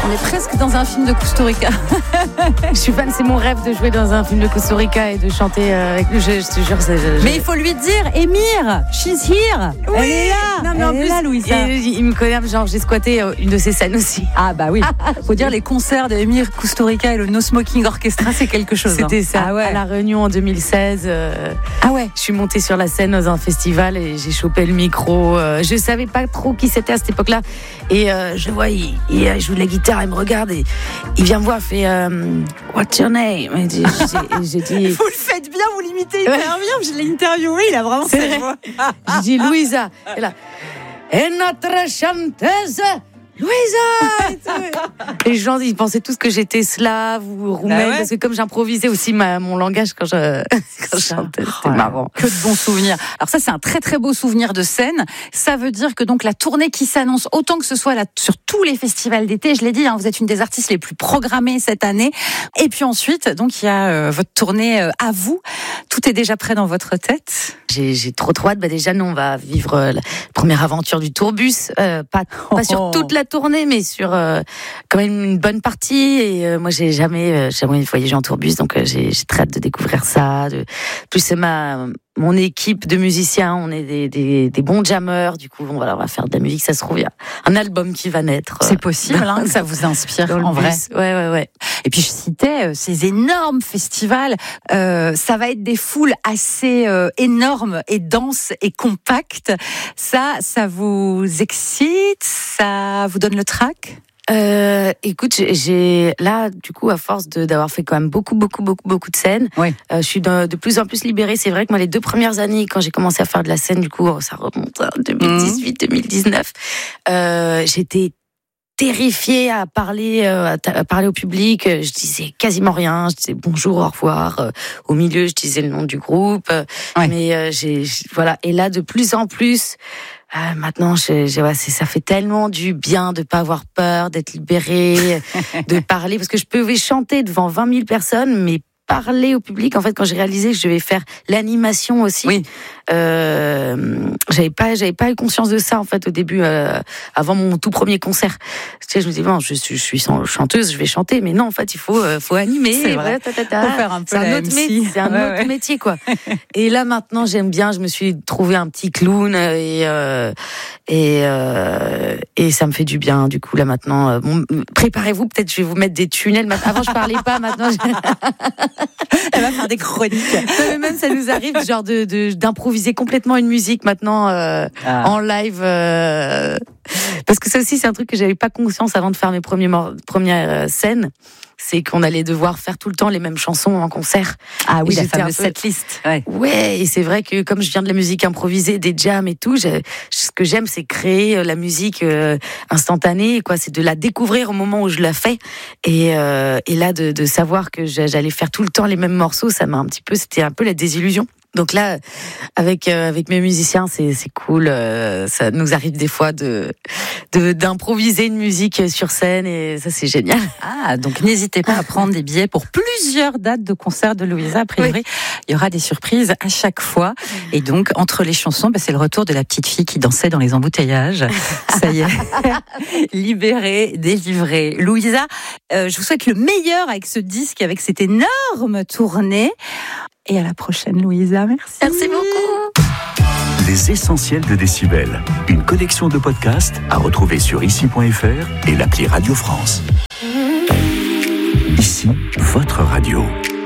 On est presque dans un film de Costa Rica. Je suis fan, c'est mon rêve de jouer dans un film de Costa Rica et de chanter avec lui. Je te jure, Mais il faut lui dire, Émir, she's here. Oui. Elle est là. Non, mais en plus, là, Louisa. Il me connaît, genre j'ai squatté une de ses scènes aussi. Ah bah oui. Faut dire les concerts d'Émir Costa Rica et le No Smoking Orchestra, c'est quelque chose. C'était ça. Ah ouais. À la Réunion en 2016. Ah ouais. Je suis montée sur la scène dans un festival et j'ai chopé le micro. Je savais pas trop qui c'était à cette époque-là. Et je vois, il joue de la guitare, il me regarde et il vient me voir, fait What's your name? Et j'ai dit. Vous le faites bien, vous l'imitez hyper bien. Je l'ai interviewé, il a vraiment cette voix. J'ai dit Louisa. Et là, et notre chanteuse. Louisa! Et les gens, ils pensaient tous que j'étais slave ou roumaine, parce que comme j'improvisais aussi mon langage quand je chantais, c'était marrant. Que de bons souvenirs. Alors ça, c'est un très très beau souvenir de scène. Ça veut dire que donc la tournée qui s'annonce, autant que ce soit là sur tous les festivals d'été, je l'ai dit, vous êtes une des artistes les plus programmées cette année. Et puis ensuite, donc il y a votre tournée à vous. Tout est déjà prêt dans votre tête? J'ai trop hâte. Déjà, nous, on va vivre la première aventure du tourbus, pas sur toute la tournée, mais sur quand même une bonne partie. Et moi, j'ai jamais voyagé en tourbus, donc j'ai très hâte de découvrir ça. Plus c'est mon équipe de musiciens, on est des bons jammers. Du coup, on va faire de la musique. Ça se trouve, il y a un album qui va naître. C'est possible que ça vous inspire en vrai. Ouais. Et puis je citais ces énormes festivals. Ça va être des foules assez énormes et denses et compactes. Ça vous excite? Ça vous donne le trac? Écoute, j'ai là, du coup, à force d'avoir fait quand même beaucoup de scènes, oui. Je suis de plus en plus libérée. C'est vrai que moi, les 2 premières années, quand j'ai commencé à faire de la scène, du coup, ça remonte à 2018-2019, j'étais terrifiée à parler au public. Je disais quasiment rien. Je disais bonjour, au revoir. Au milieu, je disais le nom du groupe. Ouais. Mais voilà. Et là, de plus en plus. Maintenant, ça fait tellement du bien de pas avoir peur, d'être libérée, de parler, parce que je pouvais chanter devant 20 000 personnes, mais parler au public, en fait, quand j'ai réalisé que je devais faire l'animation aussi, oui. J'avais pas eu conscience de ça, en fait, au début, avant mon tout premier concert. Tu sais, je me disais, bon, je suis chanteuse, je vais chanter, mais non, en fait, il faut animer. C'est vrai. Faut faire un peu c'est un autre métier, quoi. Et là, maintenant, j'aime bien, je me suis trouvé un petit clown et ça me fait du bien, du coup, là, maintenant. Préparez-vous, peut-être, je vais vous mettre des tunnels. Avant, je parlais pas, maintenant, Elle va faire des chroniques. Mais même ça nous arrive genre d'improviser complètement une musique maintenant en live parce que ça aussi c'est un truc que j'avais pas conscience avant de faire mes premières scènes, c'est qu'on allait devoir faire tout le temps les mêmes chansons en concert. Ah oui, la fameuse setlist. Ouais, et c'est vrai que comme je viens de la musique improvisée, des jams et tout, ce que j'aime c'est créer la musique instantanée, quoi. C'est de la découvrir au moment où je la fais. Et là de savoir que j'allais faire tout le temps les mêmes morceaux, c'était un peu la désillusion. Donc là, avec mes musiciens, c'est cool. Ça nous arrive des fois d'improviser une musique sur scène et ça, c'est génial. Ah, donc n'hésitez pas à prendre des billets pour plusieurs dates de concert de Louisa. A priori, il y aura des surprises à chaque fois. Et donc, entre les chansons, c'est le retour de la petite fille qui dansait dans les embouteillages. Ça y est, libérée, délivrée. Louisa, je vous souhaite le meilleur avec ce disque, avec cette énorme tournée. Et à la prochaine, Louisa. Merci. Merci beaucoup. Les essentiels de Décibel. Une collection de podcasts à retrouver sur ici.fr et l'appli Radio France. Ici, votre radio.